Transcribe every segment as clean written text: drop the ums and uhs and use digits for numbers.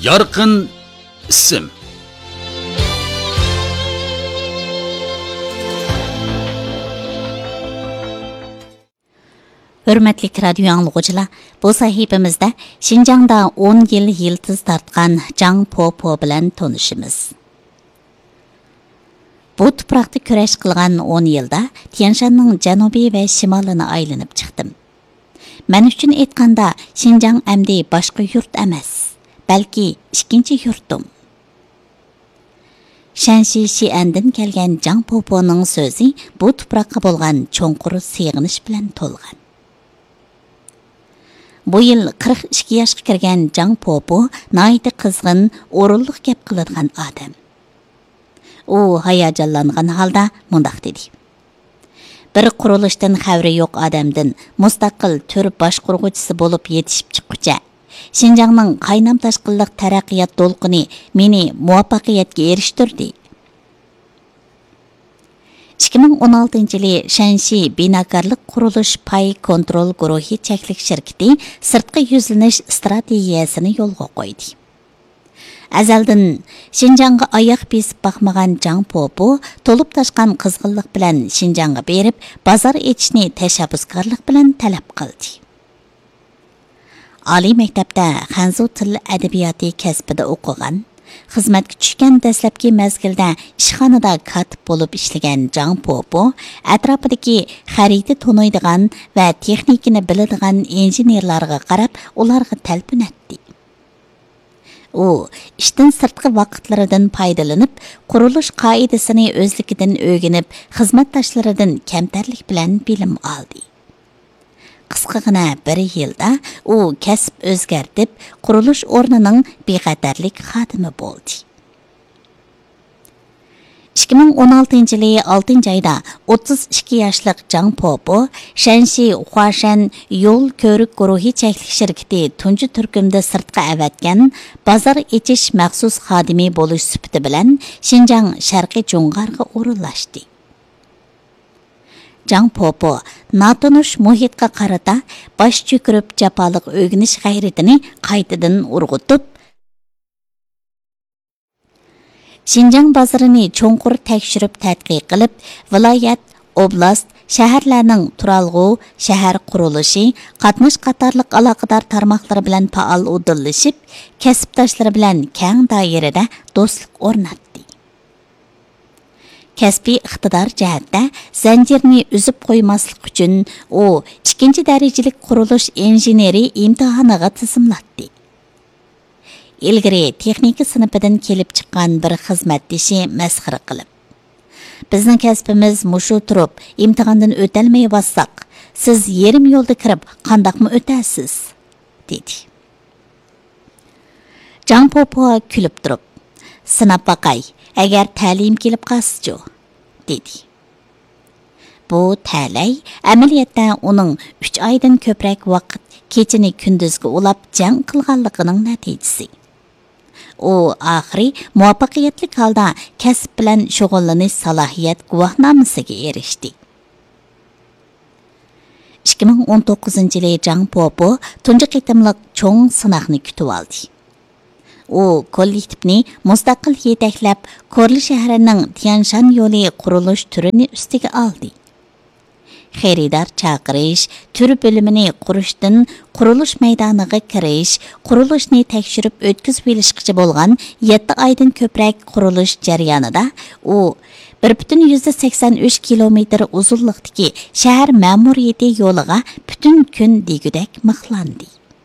Yorqin ism. Hürmetli radyo anlıqçılar, bu sahifemizde Şinjan'da 10 yıl yıldız tartqan Jang Po bilen tanışımız. Bu tuproqda kurash qilgan 10 yilda Tianshanning janubiy ve shimolini aylanib chiqdim. Men uchun aytganda Şinjan amdi boshqa yurt emas, balki ikkinchi yurtim. Shanxi Xi'andan kelgan Jang Po'ning so'zi bu tuproqqa bo'lgan cho'nqur sig'inish bilan to'lgan. Bu yil 42 yoshga kirgan Jang Po nayiti qizg'in, o'rinliq gap qiladigan odam. U hayajonlangan holda mundaq dedi. Bir qurilishdan xavri yo'q odamdan mustaqil tür boshqurg'uvchisi bo'lib yetishib chiqquncha Şinjanning qaynam tashqinliq taraqqiyot to'lqini meni muvaffaqiyatga erishtirdi. 2016-yili Shanxi binokarlik qurilish pay kontrol guruhi cheklik shirkati sirtqi yuzlanish strategiyasini yo'lga qo'ydi. Azaldan Şinjanga oyoq besib baxmagan Jang Po to'lib toshgan qizg'inlik bilan Şinjanga berib, bozor etishni tashabbuskorlik bilan talab qildi. Oliy maktabda Hanzu til adabiyoti kasbida o'qigan, xizmatga tushgan dastlabki mezgilda ishxonada katib bo'lib ishlagan Jang Po atrofidagi xarita to'naydigan va texnikani biladigan injenerlarga qarab, ularga talpin etdi. U ishdan sirtqi vaqtlaridan foydalanib, qurilish qoidasini o'zligidan o'rganib, xizmatdoshlaridan kamtarlik bilan bilim oldi. Qisqagina bir yilda u kasb o'zgartib, qurilish o'rnining bexatarlik xodimi bo'ldi. 2016-yili 6-oyda 32 yoshli Jang Po Shanxi Huashan yo'l ko'rik guruhi cheklik shirkati tunji turkumda sirtqa avatgan bozor echish maxsus xodimi bo'lish sifati bilan Şinjan Sharqiy Jo'ng'arga o'rinlashdi. Jang Po natonish muhitga qarata bosh cho'kirib jafoliq o'rganish g'ayratini qaytadan urg'utib, Şinjan bozorini cho'nqur tekshirib tadqiq qilib, viloyat, oblast, shaharlarning turalg'u, shahar qurilishi, qatnash qatorliq aloqador tarmoqlari bilan faol o'dillashib, kasbdoshlari bilan keng doirada do'stlik o'rnatdi. Kasbiy iqtidor jihatda zanjirni uzib qo'ymaslik uchun u 2-darajalik qurilish injeneri imtihoniga tizimlatdi. Ilgari texnika sinipidan kelib chiqqan bir xizmatdoshi masxara qilib, bizning kasbimiz mushu turib imtihondan o'talmay bossaq, siz yarim yo'lda kirib qandoqmi o'tasiz, dedi. Jang Po kulib turib, sinab baqay, agar ta'lim kelib qolsa-chu, dedi. Bu ta'lay amaliyotda uning 3 oydan ko'proq vaqt kechini kunduzga ulab jang qilganligining natijasi. U oxiri muvaffaqiyatli holda kasb bilan shug'ullanish salohiyat guvohnomasiga erishdi. 2019-yili Jang Po tunji qitimliq cho'ng sinoqni kutib oldi. U kollektivni mustaqil yetaklab, Korli shahrining Tianshan yo'li qurilish turini ustiga oldi. Xaridor chaqirish, tur bo'limini qurishdan qurilish maydoniga kirish, qurilishni tekshirib o'tkazib olishgacha bo'lgan 7 oydan ko'proq qurilish jarayonida u 1,83 kilometr uzunlikdagi shahar ma'muriyati yo'liga butun kun degudak mixlandi.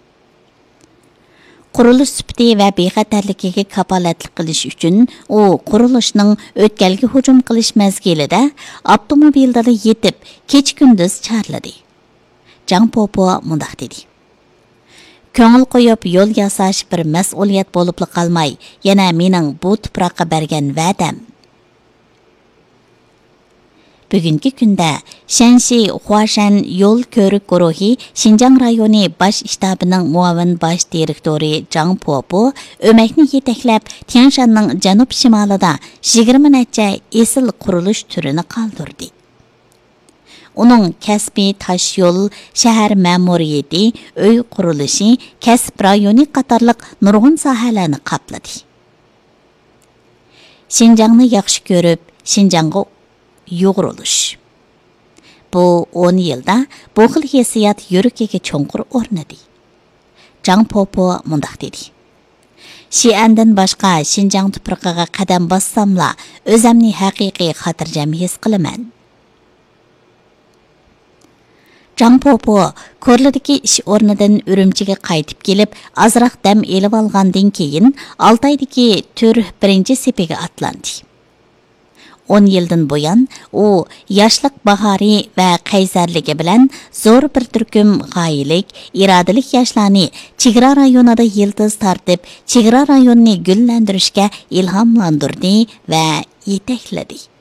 Qurilish sifati va bexatarligiga kafolatlik qilish uchun u qurilishning o'tkalga hujum qilish mezgilida avtomobilda yetib, kech-kunduz chorladi. Jang Po mundaq dedi. Ko'ngil qo'yib yo'l yasash bir mas'uliyat bo'lib qolmay, yana mening bu tuproqqa bergan va'dam. Bugungi kunda Shanxi Huashan yo'l ko'rik guruhi Şinjan rayoni bosh shtabining muavin bosh direktori Jang Po o'makni yetaklab Tianshanning janub shimolida 20 necha esil qurilish turini qoldirdi. uning kasbiy tosh yo'l, shahar ma'muriyati, uy qurilishi, kasb rayoni qatorliq nurg'un sohalarni qopladi. Şinjanni yaxshi ko'rib, Şinjanga yo'g'rilish. Bu 10 yilda bu xil hissiyat yuragiga cho'nqur o'rnadi. Zhang Popo mundaq dedi. Xi'andan boshqa Şinjang tuprog'iga qadam bossamla, o'zimni haqiqiy xotirjam his qilaman. Zhang Popo Korladagi ish o'rnidan Urumchiga qaytib kelib, azroq dam elib olgandan keyin Altaydagi tur birinchi sepiga atlandi. 10 yildan buyon u yoshlik bahori va qaysarligi bilan zo'r bir turkum g'oyilik, irodalik yoshlarni chegara rayonida yildiz tortib, chegara rayonni gullantirishga ilhomlantirdi va yetakladi.